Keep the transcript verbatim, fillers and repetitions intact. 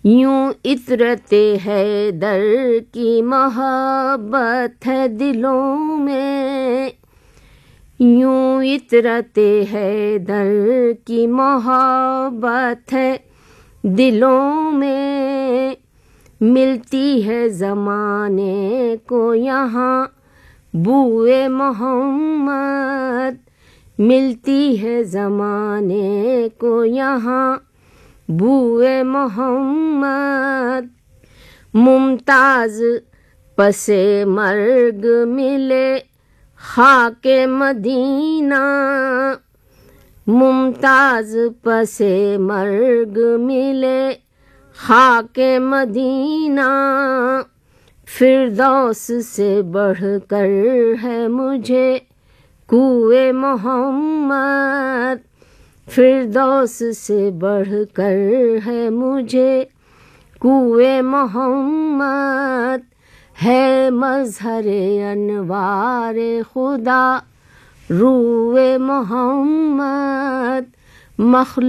یوں عطرت حیدر کی محبت ہے دلوں میں، یوں عطرت حیدر کی محبت ہے دلوں میں، ملتی ہے زمانے کو یہاں بوئے محمد، ملتی ہے زمانے کو یہاں بوئے محمد، ممتاز پس مرگ ملے خاک مدینہ، ممتاز پس مرگ ملے خاک مدینہ، فردوس سے بڑھ کر ہے مجھے کوئے محمد، فردوس سے بڑھ کر ہے مجھے کوئے محمد، ہے مظہر انوار خدا روئے محمد، مخلوق